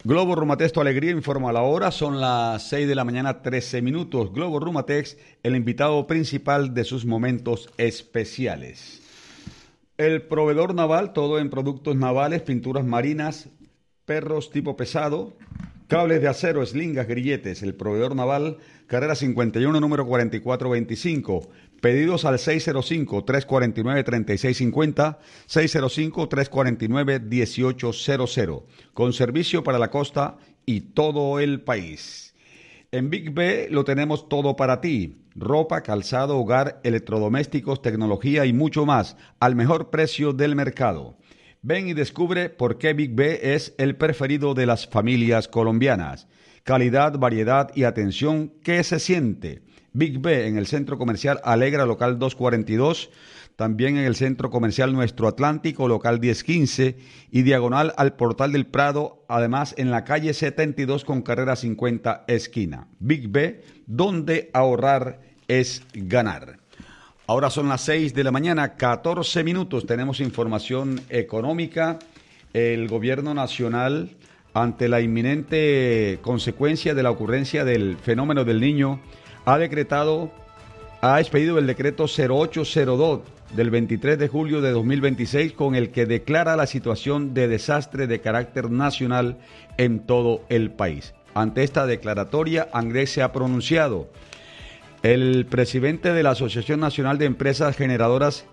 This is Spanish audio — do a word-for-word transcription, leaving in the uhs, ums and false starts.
Globo Rumatex, tu alegría, informa la hora. Son las seis de la mañana, trece minutos. Globo Rumatex, el invitado principal de sus momentos especiales. El proveedor naval, todo en productos navales, pinturas marinas, perros tipo pesado, cables de acero, eslingas, grilletes. El proveedor naval, carrera cincuenta y uno, número cuarenta y cuatro veinticinco. Pedidos al seis cero cinco, tres cuatro nueve, tres seis cinco cero, seis cero cinco, tres cuatro nueve, uno ocho cero cero, con servicio para la costa y todo el país. En Big B lo tenemos todo para ti: ropa, calzado, hogar, electrodomésticos, tecnología y mucho más, al mejor precio del mercado. Ven y descubre por qué Big B es el preferido de las familias colombianas. Calidad, variedad y atención que se siente. Big B en el Centro Comercial Alegra, local doscientos cuarenta y dos, también en el Centro Comercial Nuestro Atlántico, local diez quince, y diagonal al Portal del Prado, además en la calle setenta y dos con carrera cincuenta, esquina. Big B, donde ahorrar es ganar. Ahora son las seis de la mañana, catorce minutos, tenemos información económica. El gobierno nacional, ante la inminente consecuencia de la ocurrencia del fenómeno del Niño, ha decretado, ha expedido el decreto cero ocho cero dos del veintitrés de julio de dos mil veintiséis, con el que declara la situación de desastre de carácter nacional en todo el país. Ante esta declaratoria, ANDRÉS se ha pronunciado. El presidente de la Asociación Nacional de Empresas Generadoras